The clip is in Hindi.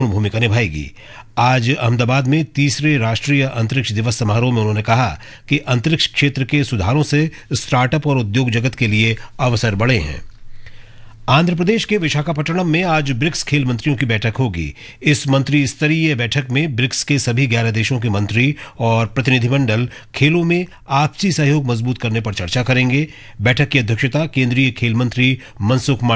भूमिका निभाएगी। आज अहमदाबाद में तीसरे राष्ट्रीय अंतरिक्ष दिवस समारोह में उन्होंने कहा कि अंतरिक्ष क्षेत्र के सुधारों से स्टार्टअप और उद्योग जगत के लिए अवसर बढ़े हैं। आंध्र प्रदेश के विशाखापट्टनम में आज ब्रिक्स खेल मंत्रियों की बैठक होगी। इस मंत्री स्तरीय बैठक में ब्रिक्स के सभी 11 देशों के मंत्री और प्रतिनिधिमंडल खेलों में आपसी सहयोग मजबूत करने पर चर्चा करेंगे। बैठक की अध्यक्षता केंद्रीय खेल मंत्री मनसुख